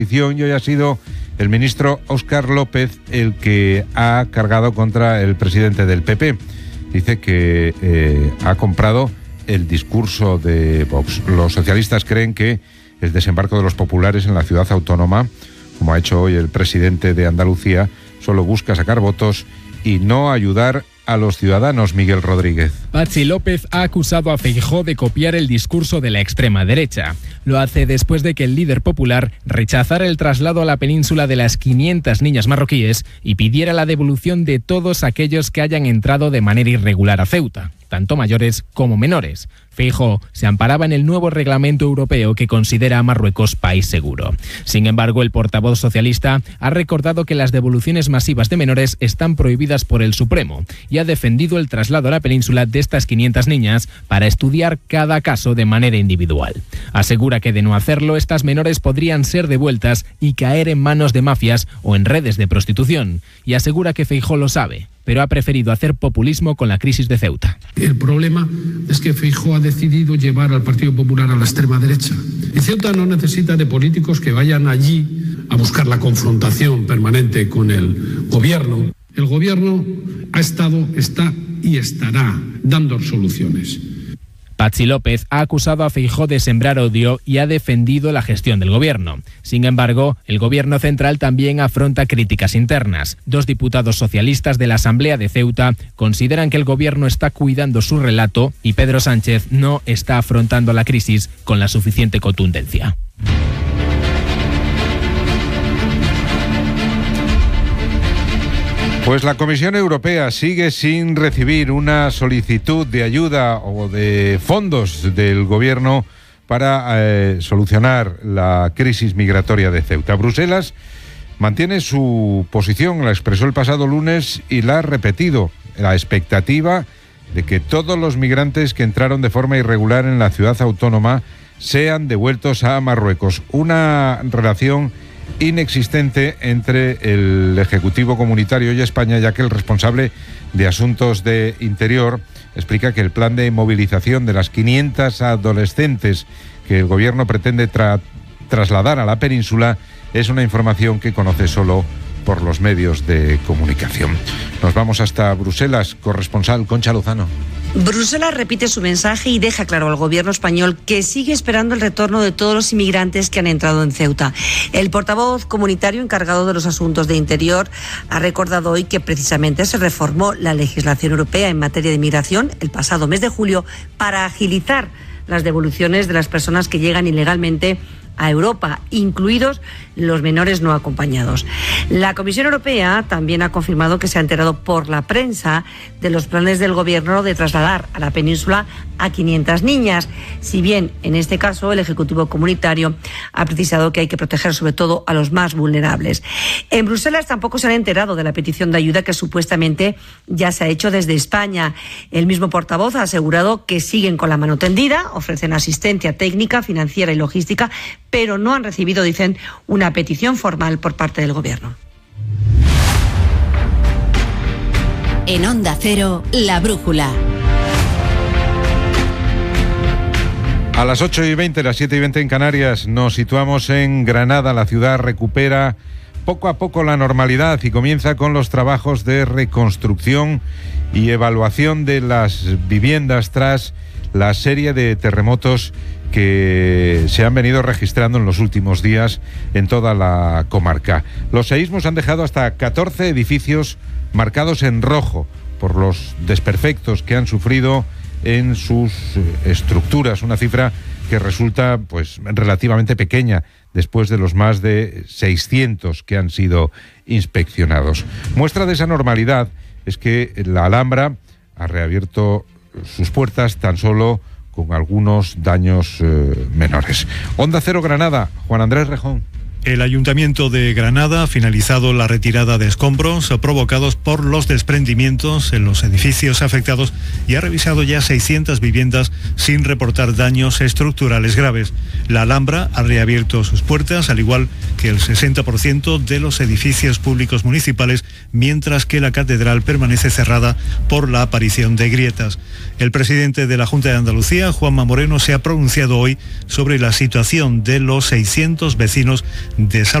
Y hoy ha sido el ministro Óscar López el que ha cargado contra el presidente del PP. Dice que ha comprado el discurso de Vox. Los socialistas creen que el desembarco de los populares en la ciudad autónoma, como ha hecho hoy el presidente de Andalucía, solo busca sacar votos y no ayudar a los ciudadanos. Miguel Rodríguez. Patxi López ha acusado a Feijóo de copiar el discurso de la extrema derecha. Lo hace después de que el líder popular rechazara el traslado a la península de las 500 niñas marroquíes y pidiera la devolución de todos aquellos que hayan entrado de manera irregular a Ceuta, tanto mayores como menores. Feijóo se amparaba en el nuevo reglamento europeo que considera a Marruecos país seguro. Sin embargo, el portavoz socialista ha recordado que las devoluciones masivas de menores están prohibidas por el Supremo y ha defendido el traslado a la península de estas 500 niñas para estudiar cada caso de manera individual. Asegura que de no hacerlo, estas menores podrían ser devueltas y caer en manos de mafias o en redes de prostitución. Y asegura que Feijóo lo sabe, pero ha preferido hacer populismo con la crisis de Ceuta. El problema es que Feijóo ha decidido llevar al Partido Popular a la extrema derecha. Y Ceuta no necesita de políticos que vayan allí a buscar la confrontación permanente con el gobierno. El gobierno ha estado, está y estará dando soluciones. Patxi López ha acusado a Feijóo de sembrar odio y ha defendido la gestión del gobierno. Sin embargo, el gobierno central también afronta críticas internas. 2 diputados socialistas de la Asamblea de Ceuta consideran que el gobierno está cuidando su relato y Pedro Sánchez no está afrontando la crisis con la suficiente contundencia. Pues la Comisión Europea sigue sin recibir una solicitud de ayuda o de fondos del gobierno para solucionar la crisis migratoria de Ceuta. Bruselas mantiene su posición, la expresó el pasado lunes y la ha repetido, la expectativa de que todos los migrantes que entraron de forma irregular en la ciudad autónoma sean devueltos a Marruecos. Una relación inexistente entre el Ejecutivo Comunitario y España, ya que el responsable de Asuntos de Interior explica que el plan de movilización de las 500 adolescentes que el gobierno pretende trasladar a la península es una información que conoce solo por los medios de comunicación. Nos vamos hasta Bruselas, corresponsal Concha Lozano. Bruselas repite su mensaje y deja claro al gobierno español que sigue esperando el retorno de todos los inmigrantes que han entrado en Ceuta. El portavoz comunitario encargado de los asuntos de interior ha recordado hoy que precisamente se reformó la legislación europea en materia de inmigración el pasado mes de julio para agilizar las devoluciones de las personas que llegan ilegalmente a Europa, incluidos los menores no acompañados. La Comisión Europea también ha confirmado que se ha enterado por la prensa de los planes del gobierno de trasladar a la península a 500 niñas, si bien en este caso el Ejecutivo Comunitario ha precisado que hay que proteger sobre todo a los más vulnerables. En Bruselas tampoco se han enterado de la petición de ayuda que supuestamente ya se ha hecho desde España. El mismo portavoz ha asegurado que siguen con la mano tendida, ofrecen asistencia técnica, financiera y logística, pero no han recibido, dicen, una petición formal por parte del gobierno. En Onda Cero, La Brújula. A las 8:20, las 7:20 en Canarias, nos situamos en Granada. La ciudad recupera poco a poco la normalidad y comienza con los trabajos de reconstrucción y evaluación de las viviendas tras la serie de terremotos que se han venido registrando en los últimos días en toda la comarca. Los seísmos han dejado hasta 14 edificios marcados en rojo por los desperfectos que han sufrido en sus estructuras, una cifra que resulta pues relativamente pequeña después de los más de 600 que han sido inspeccionados. Muestra de esa normalidad es que la Alhambra ha reabierto sus puertas tan solo con algunos daños menores. Onda Cero Granada, Juan Andrés Rejón. El Ayuntamiento de Granada ha finalizado la retirada de escombros provocados por los desprendimientos en los edificios afectados y ha revisado ya 600 viviendas sin reportar daños estructurales graves. La Alhambra ha reabierto sus puertas, al igual que el 60% de los edificios públicos municipales, mientras que la catedral permanece cerrada por la aparición de grietas. El presidente de la Junta de Andalucía, Juanma Moreno, se ha pronunciado hoy sobre la situación de los 600 vecinos de salud.